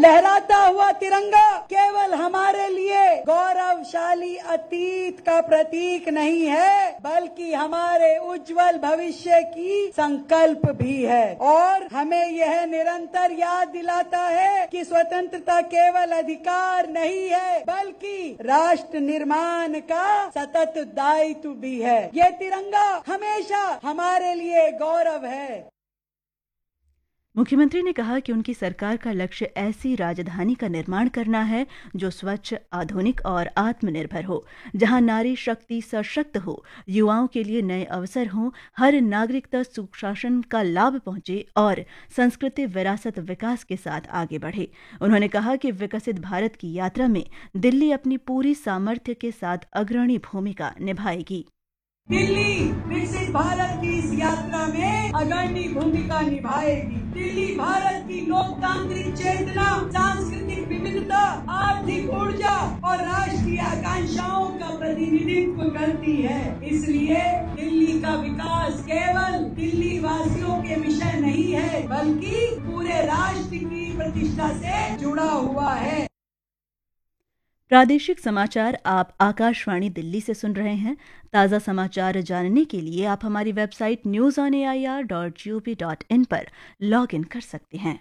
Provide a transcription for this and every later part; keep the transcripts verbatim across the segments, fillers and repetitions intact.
लहराता हुआ तिरंगा केवल हमारे लिए गौरवशाली अतीत का प्रतीक नहीं है, बल्कि हमारे उज्जवल भविष्य की संकल्प भी है और हमें यह निरंतर याद दिलाता है कि स्वतंत्रता केवल अधिकार नहीं है, बल्कि राष्ट्र निर्माण का सतत दायित्व भी है। ये तिरंगा हमेशा हमारे लिए गौरव है। मुख्यमंत्री ने कहा कि उनकी सरकार का लक्ष्य ऐसी राजधानी का निर्माण करना है जो स्वच्छ, आधुनिक और आत्मनिर्भर हो, जहां नारी शक्ति सशक्त हो, युवाओं के लिए नए अवसर हों, हर नागरिक तक सुशासन का लाभ पहुंचे और संस्कृति विरासत विकास के साथ आगे बढ़े। उन्होंने कहा कि विकसित भारत की यात्रा में दिल्ली अपनी पूरी सामर्थ्य के साथ अग्रणी भूमिका निभाएगी। दिल्ली विकसित भारत की इस यात्रा में अग्रणी भूमिका निभाएगी। दिल्ली भारत की लोकतांत्रिक चेतना, सांस्कृतिक विविधता, आर्थिक ऊर्जा और राष्ट्रीय आकांक्षाओं का प्रतिनिधित्व करती है। इसलिए दिल्ली का विकास केवल दिल्ली वासियों के विषय नहीं है, बल्कि पूरे राष्ट्र की प्रतिष्ठा से जुड़ा हुआ है। प्रादेशिक समाचार आप आकाशवाणी दिल्ली से सुन रहे हैं। ताज़ा समाचार जानने के लिए आप हमारी website news on A I R dot G O V dot in पर लॉग इन कर सकते हैं।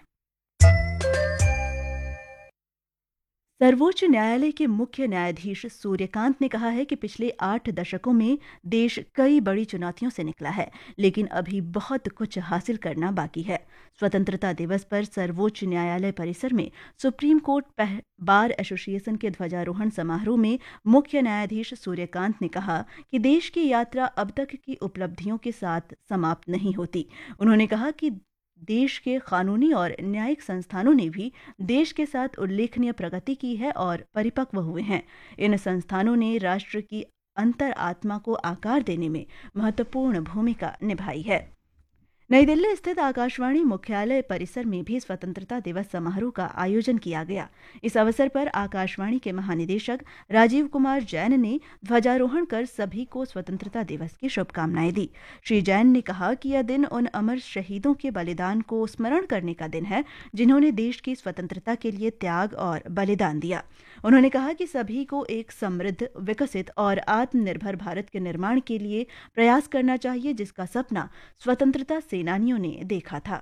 सर्वोच्च न्यायालय के मुख्य न्यायाधीश सूर्यकांत ने कहा है कि पिछले आठ दशकों में देश कई बड़ी चुनौतियों से निकला है, लेकिन अभी बहुत कुछ हासिल करना बाकी है। स्वतंत्रता दिवस पर सर्वोच्च न्यायालय परिसर में सुप्रीम कोर्ट बार एसोसिएशन के ध्वजारोहण समारोह में मुख्य न्यायाधीश सूर्यकांत ने कहा कि देश की यात्रा अब तक की उपलब्धियों के साथ समाप्त नहीं होती। उन्होंने कहा कि देश के कानूनी और न्यायिक संस्थानों ने भी देश के साथ उल्लेखनीय प्रगति की है और परिपक्व हुए हैं। इन संस्थानों ने राष्ट्र की अंतर आत्मा को आकार देने में महत्वपूर्ण भूमिका निभाई है। नई दिल्ली स्थित आकाशवाणी मुख्यालय परिसर में भी स्वतंत्रता दिवस समारोह का आयोजन किया गया। इस अवसर पर आकाशवाणी के महानिदेशक राजीव कुमार जैन ने ध्वजारोहण कर सभी को स्वतंत्रता दिवस की शुभकामनाएं दी। श्री जैन ने कहा कि यह दिन उन अमर शहीदों के बलिदान को स्मरण करने का दिन है जिन्होंने देश की स्वतंत्रता के लिए त्याग और बलिदान दिया। उन्होंने कहा कि सभी को एक समृद्ध, विकसित और आत्मनिर्भर भारत के निर्माण के लिए प्रयास करना चाहिए, जिसका सपना स्वतंत्रता सेनानियों ने देखा था।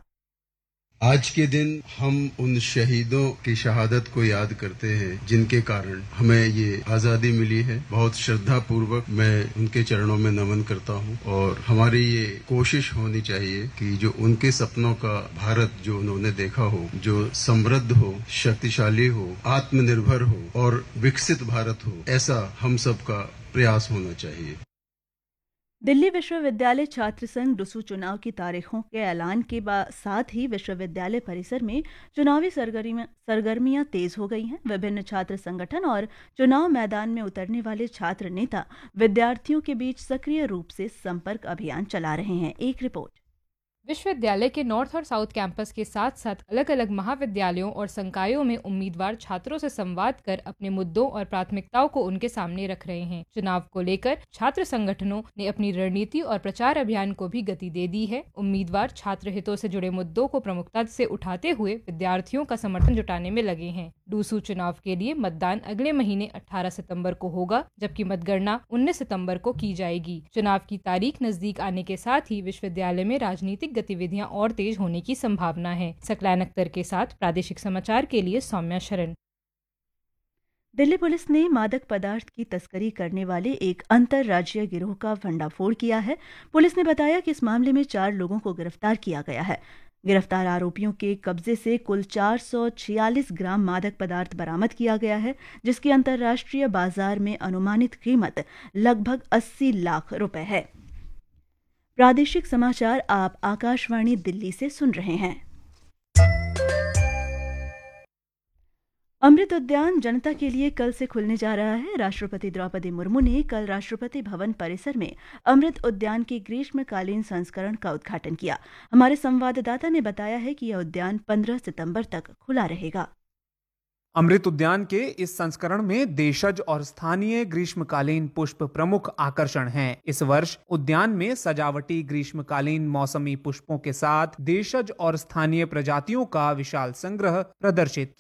आज के दिन हम उन शहीदों की शहादत को याद करते हैं जिनके कारण हमें ये आजादी मिली है। बहुत श्रद्धा पूर्वक मैं उनके चरणों में नमन करता हूँ और हमारी ये कोशिश होनी चाहिए कि जो उनके सपनों का भारत जो उन्होंने देखा हो, जो समृद्ध हो, शक्तिशाली हो, आत्मनिर्भर हो और विकसित भारत हो, ऐसा हम सबका प्रयास होना चाहिए। दिल्ली विश्वविद्यालय छात्र संघ डुसू चुनाव की तारीखों के ऐलान के साथ ही विश्वविद्यालय परिसर में चुनावी सरगर्मियां तेज हो गई हैं। विभिन्न छात्र संगठन और चुनाव मैदान में उतरने वाले छात्र नेता विद्यार्थियों के बीच सक्रिय रूप से संपर्क अभियान चला रहे हैं। एक रिपोर्ट। विश्वविद्यालय के नॉर्थ और साउथ कैंपस के साथ साथ अलग अलग महाविद्यालयों और संकायों में उम्मीदवार छात्रों से संवाद कर अपने मुद्दों और प्राथमिकताओं को उनके सामने रख रहे हैं। चुनाव को लेकर छात्र संगठनों ने अपनी रणनीति और प्रचार अभियान को भी गति दे दी है। उम्मीदवार छात्र हितों से जुड़े मुद्दों को प्रमुखता से उठाते हुए विद्यार्थियों का समर्थन जुटाने में लगे हैं। डूसू चुनाव के लिए मतदान अगले महीने अठारह सितम्बर को होगा, जबकि मतगणना उन्नीस सितम्बर को की जाएगी। चुनाव की तारीख नजदीक आने के साथ ही विश्वविद्यालय में राजनीतिक गतिविधियां और तेज होने की संभावना है। सकलैन अख्तर के साथ प्रादेशिक समाचार के लिए सौम्या शरण। दिल्ली पुलिस ने मादक पदार्थ की तस्करी करने वाले एक अंतर्राज्यीय गिरोह का भंडाफोड़ किया है। पुलिस ने बताया कि इस मामले में चार लोगों को गिरफ्तार किया गया है। गिरफ्तार आरोपियों के कब्जे से कुल चार सौ छियालीस ग्राम मादक पदार्थ बरामद किया गया है, जिसकी अंतर्राष्ट्रीय बाजार में अनुमानित कीमत लगभग अस्सी लाख रुपए है। प्रादेशिक समाचार आप आकाशवाणी दिल्ली से सुन रहे हैं। अमृत उद्यान जनता के लिए कल से खुलने जा रहा है। राष्ट्रपति द्रौपदी मुर्मू ने कल राष्ट्रपति भवन परिसर में अमृत उद्यान के ग्रीष्मकालीन संस्करण का उद्घाटन किया। हमारे संवाददाता ने बताया है कि यह उद्यान पंद्रह सितंबर तक खुला रहेगा। अमृत उद्यान के इस संस्करण में देशज और स्थानीय ग्रीष्मकालीन पुष्प प्रमुख आकर्षण हैं। इस वर्ष उद्यान में सजावटी ग्रीष्मकालीन मौसमी पुष्पों के साथ देशज और स्थानीय प्रजातियों का विशाल संग्रह प्रदर्शित